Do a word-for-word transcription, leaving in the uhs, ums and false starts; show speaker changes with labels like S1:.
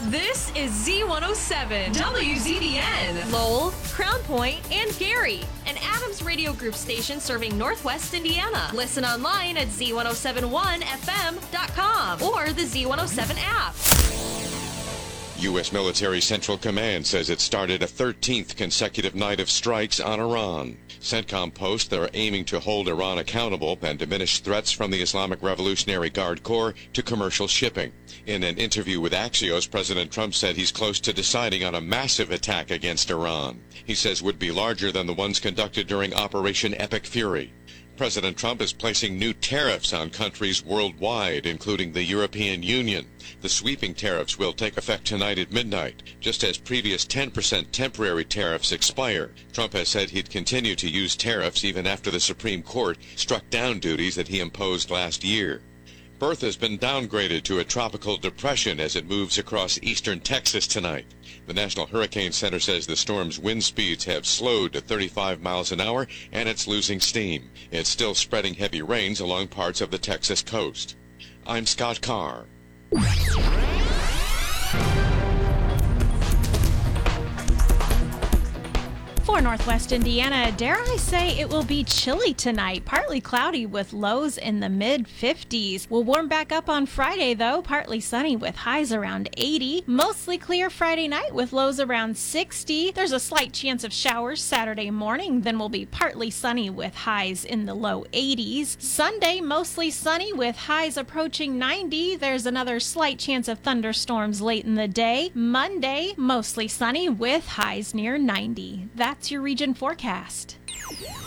S1: This is Z one oh seven, W Z B N, Lowell, Crown Point, and Gary, an Adams Radio Group station serving Northwest Indiana. Listen online at Z one oh seven one F M dot com or the Z one oh seven app.
S2: U S Military Central Command says it started a thirteenth consecutive night of strikes on Iran. CENTCOM posts they're aiming to hold Iran accountable and diminish threats from the Islamic Revolutionary Guard Corps to commercial shipping. In an interview with Axios, President Trump said he's close to deciding on a massive attack against Iran. He says would be larger than the ones conducted during Operation Epic Fury. President Trump is placing new tariffs on countries worldwide, including the European Union. The sweeping tariffs will take effect tonight at midnight, just as previous ten percent temporary tariffs expire. Trump has said he'd continue to use tariffs even after the Supreme Court struck down duties that he imposed last year. Bertha has been downgraded to a tropical depression as it moves across eastern Texas tonight. The National Hurricane Center says the storm's wind speeds have slowed to thirty-five miles an hour and it's losing steam. It's still spreading heavy rains along parts of the Texas coast. I'm Scott Carr.
S3: For Northwest Indiana, dare I say it will be chilly tonight, partly cloudy with lows in the mid fifties. We'll warm back up on Friday though, partly sunny with highs around eighty. Mostly clear Friday night with lows around sixty. There's a slight chance of showers Saturday morning, then we'll be partly sunny with highs in the low eighties. Sunday, mostly sunny with highs approaching ninety. There's another slight chance of thunderstorms late in the day. Monday, mostly sunny with highs near ninety. That's your region forecast.